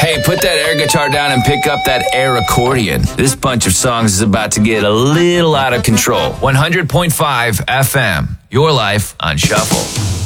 Hey, put that air guitar down and pick up that air accordion. This bunch of songs is about to get a little out of control. 100.5 FM, your life on shuffle.